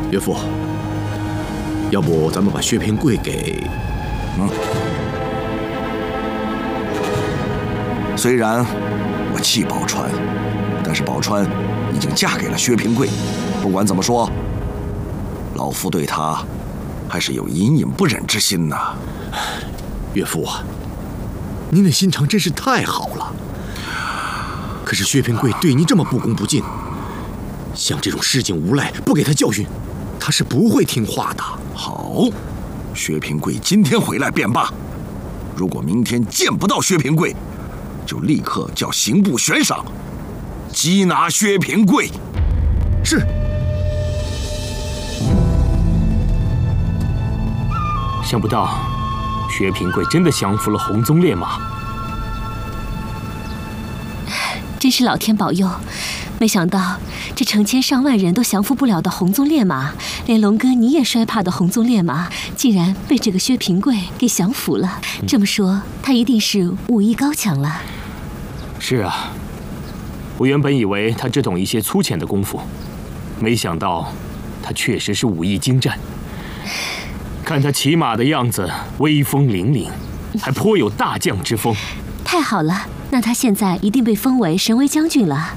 岳父，要不咱们把薛平贵给…… 虽然我气宝钏，但是宝钏已经嫁给了薛平贵。不管怎么说，老夫对她还是有隐隐不忍之心呐。 岳父啊，您的心肠真是太好了。可是薛平贵对您这么不恭不敬，像这种市井无赖，不给他教训，他是不会听话的。 好，薛平贵今天回来便罢。如果明天见不到薛平贵，就立刻叫刑部悬赏，缉拿薛平贵。 是。 想不到，薛平贵真的降服了红宗烈马。 真是老天保佑！没想到这成千上万人都降服不了的红宗烈马，连龙哥你也摔怕的红宗烈马，竟然被这个薛平贵给降服了。这么说，他一定是武艺高强了。 是啊，我原本以为他只懂一些粗浅的功夫，没想到他确实是武艺精湛。看他骑马的样子，威风凛凛，还颇有大将之风。 太好了，那他现在一定被封为神威将军了。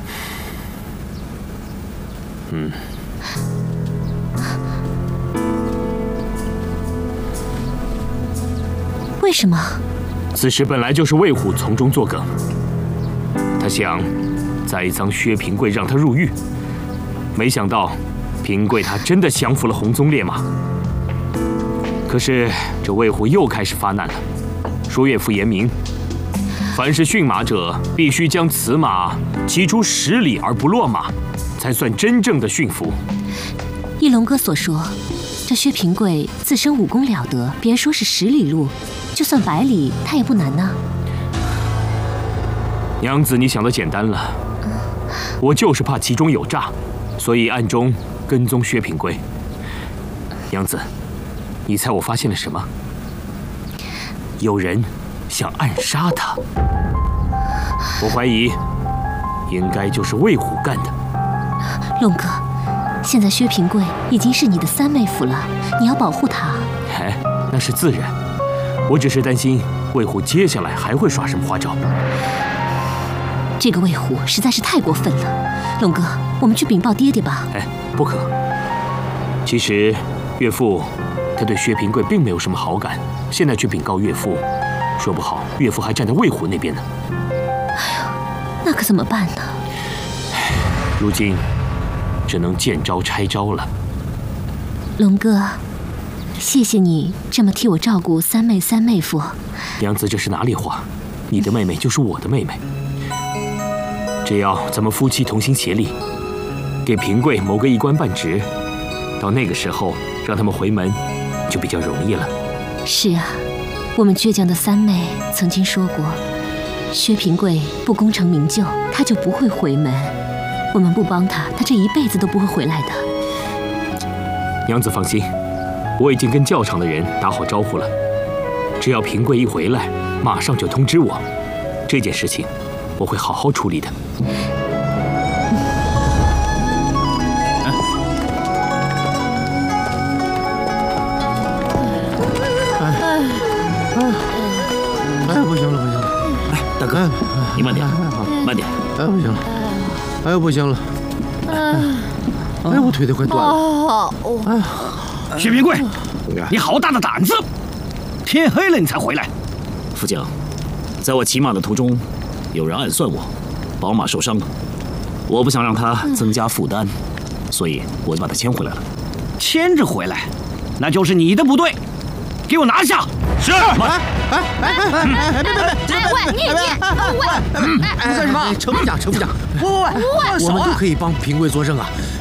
为什么？ 此事本来就是魏虎从中作梗，他想栽赃薛平贵，让他入狱。没想到平贵他真的降服了红宗烈马。可是这魏虎又开始发难了，说岳父严明，凡是驯马者，必须将此马骑出10里而不落马，才算真正的驯服。 依龙哥所说，这薛平贵自身武功了得，别说是10里路，就算100里，他也不难呢。 娘子，你想的简单了，我就是怕其中有诈，所以暗中跟踪薛平贵。娘子，你猜我发现了什么？有人想暗杀他，我怀疑应该就是魏虎干的。 龙哥，现在薛平贵已经是你的三妹夫了，你要保护他。 哎，那是自然，我只是担心魏虎接下来还会耍什么花招。 这个魏虎实在是太过分了，龙哥，我们去禀报爹爹吧。 哎，不可。其实岳父他对薛平贵并没有什么好感，现在去禀告岳父，说不好岳父还站在魏虎那边呢。 哎呀，那可怎么办呢？ 如今只能见招拆招了。 龙哥，谢谢你这么替我照顾三妹夫。 娘子，这是哪里话？你的妹妹就是我的妹妹，只要咱们夫妻同心协力，给平贵谋个一官半职，到那个时候让他们回门就比较容易了。 是啊，我们倔强的三妹曾经说过，薛平贵不功成名就，他就不会回门。我们不帮他，他这一辈子都不会回来的。 娘子放心，我已经跟教场的人打好招呼了，只要平贵一回来，马上就通知我。这件事情我会好好处理的。 不行了，不行了！ 哎，大哥，你慢点，慢点。 哎，不行了！哎，不行了！哎，我腿都快断了！ 哎，薛平贵，你好大的胆子！天黑了你才回来。副将，在我骑马的途中，有人暗算我，宝马受伤了。我不想让他增加负担，所以我就把他牵回来了。牵着回来，那就是你的不对，给我拿下！是。 干什么？程副将，喂，我们都可以帮平贵作证啊！